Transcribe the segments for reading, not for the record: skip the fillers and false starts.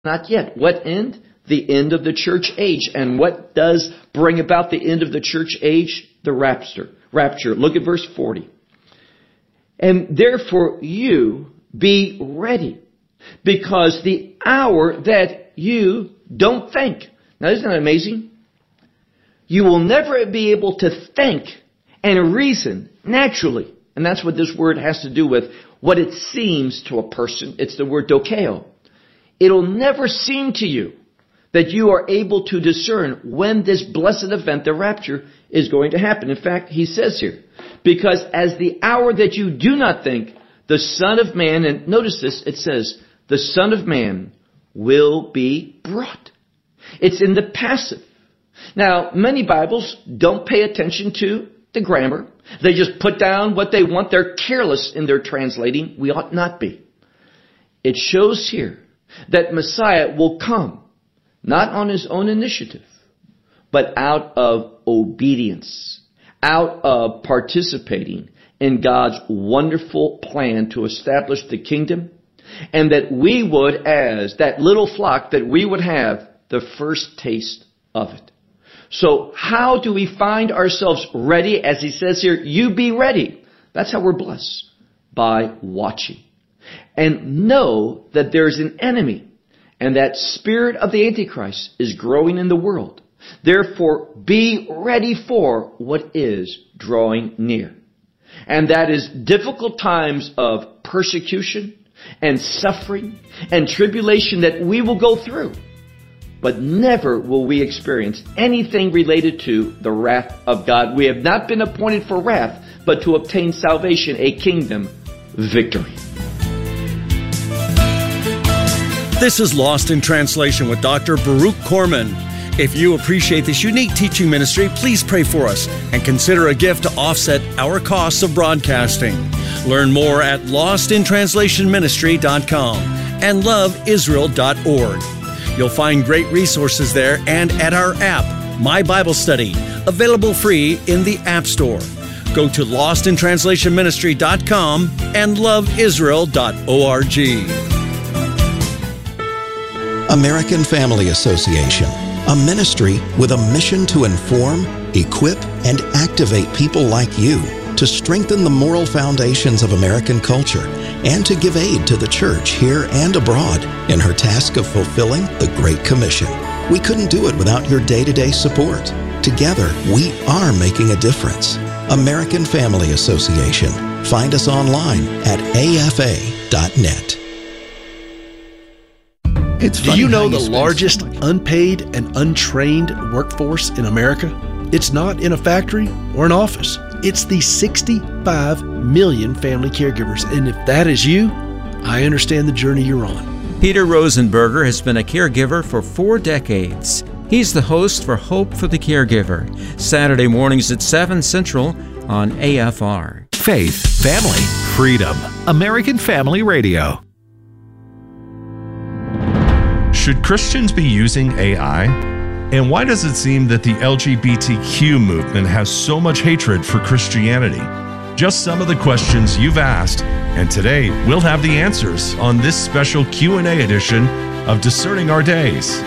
Not yet. What end? The end of the church age. And what does bring about the end of the church age? The rapture. Look at verse 40. And therefore you be ready, because the hour that you don't think. Now, isn't that amazing? You will never be able to think and reason naturally. And that's what this word has to do with, what it seems to a person. It's the word dokeo. It'll never seem to you that you are able to discern when this blessed event, the rapture, is going to happen. In fact, he says here, because as the hour that you do not think, the Son of Man, and notice this, it says, the Son of Man will be brought. It's in the passive. Now, many Bibles don't pay attention to the grammar. They just put down what they want. They're careless in their translating. We ought not be. It shows here that Messiah will come, not on his own initiative, but out of obedience, out of participating in God's wonderful plan to establish the kingdom, and that we would, as that little flock, that we would have the first taste of it. So how do we find ourselves ready? As he says here, you be ready. That's how we're blessed, by watching. And know that there's an enemy, and that spirit of the Antichrist is growing in the world. Therefore, be ready for what is drawing near. And that is difficult times of persecution and suffering and tribulation that we will go through. But never will we experience anything related to the wrath of God. We have not been appointed for wrath, but to obtain salvation, a kingdom victory. This is Lost in Translation with Dr. Baruch Corman. If you appreciate this unique teaching ministry, please pray for us and consider a gift to offset our costs of broadcasting. Learn more at lostintranslationministry.com and loveisrael.org. You'll find great resources there and at our app, My Bible Study, available free in the App Store. Go to lostintranslationministry.com and loveisrael.org. American Family Association, a ministry with a mission to inform, equip, and activate people like you to strengthen the moral foundations of American culture and to give aid to the church here and abroad in her task of fulfilling the Great Commission. We couldn't do it without your day-to-day support. Together, we are making a difference. American Family Association. Find us online at afa.net. Do you know the largest unpaid and untrained workforce in America? It's not in a factory or an office. It's the 65 million family caregivers. And if that is you, I understand the journey you're on. Peter Rosenberger has been a caregiver for 4 decades. He's the host for Hope for the Caregiver, Saturday mornings at 7 Central on AFR. Faith, family, freedom. American Family Radio. Should Christians be using AI? And why does it seem that the LGBTQ movement has so much hatred for Christianity? Just some of the questions you've asked, and today we'll have the answers on this special Q&A edition of Discerning Our Days.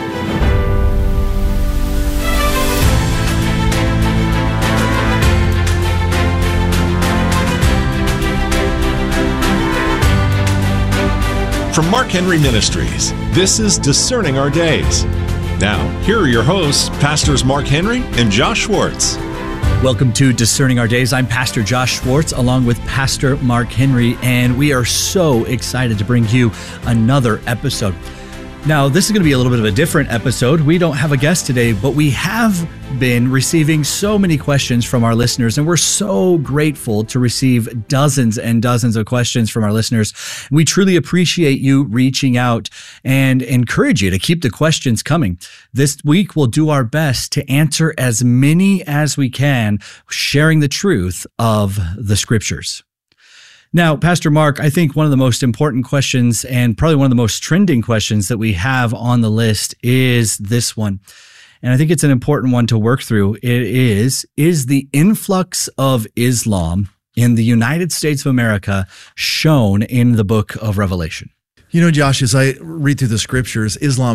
From Mark Henry Ministries, this is Discerning Our Days. Now, here are your hosts, Pastors Mark Henry and Josh Schwartz. Welcome to Discerning Our Days. I'm Pastor Josh Schwartz along with Pastor Mark Henry, and we are so excited to bring you another episode. Now, this is going to be a little bit of a different episode. We don't have a guest today, but we have been receiving so many questions from our listeners, and we're so grateful to receive dozens and dozens of questions from our listeners. We truly appreciate you reaching out and encourage you to keep the questions coming. This week, we'll do our best to answer as many as we can, sharing the truth of the Scriptures. Now, Pastor Mark, I think one of the most important questions and probably one of the most trending questions that we have on the list is this one. And I think it's an important one to work through. It is the influx of Islam in the United States of America shown in the book of Revelation? Josh, as I read through the scriptures, Islam